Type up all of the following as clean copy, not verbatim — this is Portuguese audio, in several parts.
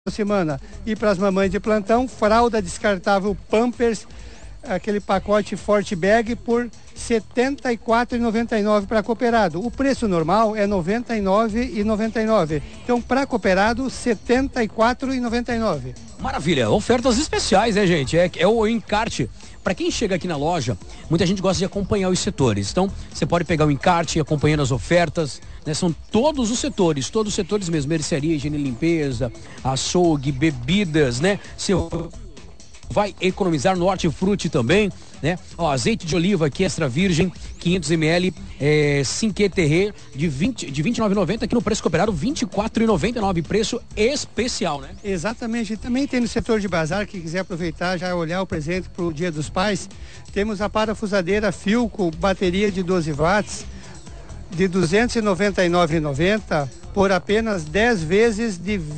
semana. E para as mamães de plantão, fralda descartável Pampers, aquele pacote Forte Bag por R$ 74,99 para cooperado. O preço normal é R$ 99,99. Então, para cooperado, R$ 74,99. Maravilha, ofertas especiais, né, gente? É o encarte. Para quem chega aqui na loja, muita gente gosta de acompanhar os setores. Então, você pode pegar o encarte acompanhando as ofertas, né? São todos os setores mesmo. Mercearia, higiene e limpeza, açougue, bebidas, né? Você vai economizar no hortifruti também, né? Ó, azeite de oliva aqui extra virgem, 500 ml, 5 terre de 29,90 aqui no preço cooperado, 24,99, preço especial, né? Exatamente. Também tem no setor de bazar, que quiser aproveitar, já olhar o presente para o Dia dos Pais, temos a parafusadeira Philco, bateria de 12 watts, de R$ 299,90 por apenas 10 vezes de R$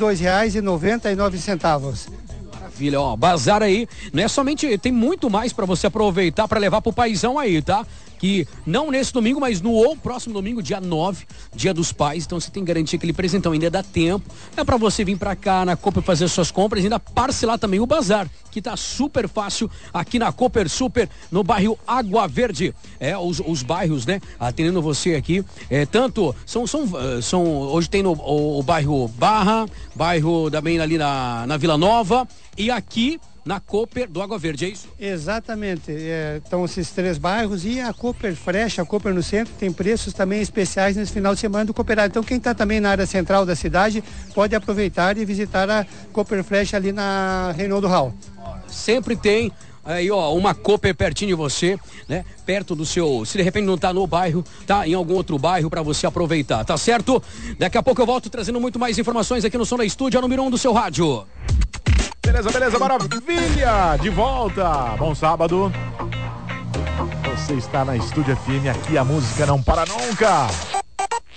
22,99. Maravilha, ó, bazar aí, não é somente, tem muito mais para você aproveitar para levar pro paizão aí, tá? Que não nesse domingo, mas no próximo domingo, dia 9, Dia dos Pais, então você tem que garantir aquele presentão, ainda dá tempo, é para você vir para cá na Cooper fazer suas compras e ainda parcelar também o bazar, que tá super fácil aqui na Cooper Super, no bairro Água Verde. Os bairros, né, atendendo você aqui, tanto, são hoje tem o bairro Barra, bairro também ali na Vila Nova e aqui na Cooper do Água Verde, é isso? Exatamente, estão esses 3 bairros e a Cooper Fresh, a Cooper no centro, tem preços também especiais nesse final de semana do cooperado. Então quem está também na área central da cidade pode aproveitar e visitar a Cooper Fresh ali na Reinaldo Hall. Sempre tem aí, ó, uma Cooper pertinho de você, né? Perto do seu, se de repente não tá no bairro, tá em algum outro bairro para você aproveitar, tá certo? Daqui a pouco eu volto trazendo muito mais informações aqui no Som da Estúdio, a número 1 do seu rádio. Beleza, maravilha! De volta! Bom sábado. Você está na Estúdio FM, aqui a música não para nunca.